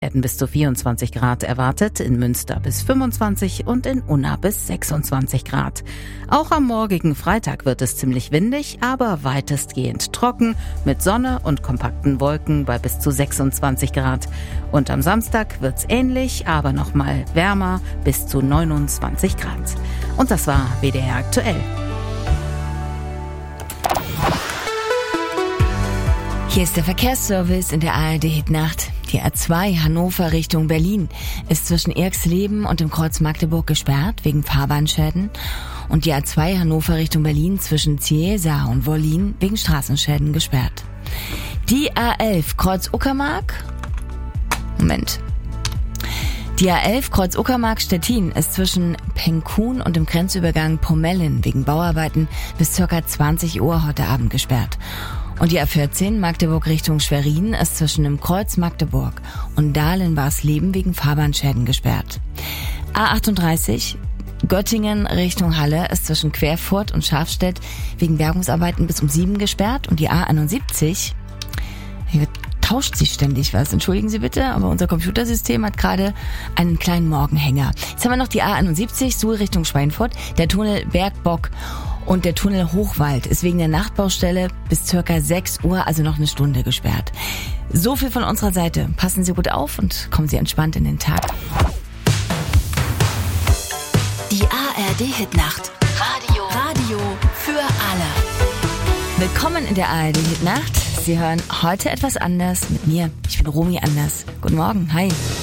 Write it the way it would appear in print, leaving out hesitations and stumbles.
Werden bis zu 24 Grad erwartet, in Münster bis 25 und in Unna bis 26 Grad. Auch am morgigen Freitag wird es ziemlich windig, aber weitestgehend trocken, mit Sonne und kompakten Wolken bei bis zu 26 Grad. Und am Samstag wird's ähnlich, aber nochmal wärmer, bis zu 29 Grad. Und das war WDR aktuell. Hier ist der Verkehrsservice in der ARD-Hitnacht. Die A2 Hannover Richtung Berlin ist zwischen Erxleben und dem Kreuz Magdeburg gesperrt wegen Fahrbahnschäden. Und die A2 Hannover Richtung Berlin zwischen Ciesa und Wollin wegen Straßenschäden gesperrt. Die A11 Kreuz Uckermark. Die A11 Kreuz Uckermark-Stettin ist zwischen Penkun und dem Grenzübergang Pomellen wegen Bauarbeiten bis ca. 20 Uhr heute Abend gesperrt. Und die A14 Magdeburg Richtung Schwerin ist zwischen dem Kreuz Magdeburg und Dahlen-Barsleben wegen Fahrbahnschäden gesperrt. A38 Göttingen Richtung Halle ist zwischen Querfurt und Schafstedt wegen Bergungsarbeiten bis um 7 gesperrt. Und die A71, hier tauscht sich ständig was. Entschuldigen Sie bitte, aber unser Computersystem hat gerade einen kleinen Morgenhänger. Jetzt haben wir noch die A71 Suhl Richtung Schweinfurt, der Tunnel Bergbock und der Tunnel Hochwald ist wegen der Nachtbaustelle bis ca. 6 Uhr, also noch eine Stunde gesperrt. So viel von unserer Seite. Passen Sie gut auf und kommen Sie entspannt in den Tag. Die ARD-Hitnacht. Radio für alle. Willkommen in der ARD-Hitnacht. Sie hören heute etwas anders mit mir. Ich bin Romy Anders. Guten Morgen. Hi.